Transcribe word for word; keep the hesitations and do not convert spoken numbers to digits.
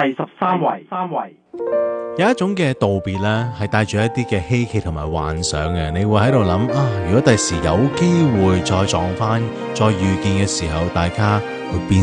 第十三位，三位有一種嘅道別咧，係帶住一啲嘅希冀同埋幻想嘅。你會喺度諗啊，如果第時有機會再撞翻、再遇見嘅時候，大家會變